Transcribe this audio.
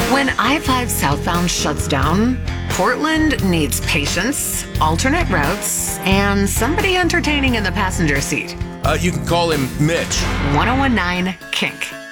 When I-5 southbound shuts down, Portland needs patience, alternate routes, and somebody entertaining in the passenger seat. You can call him Mitch. 1019 Kink.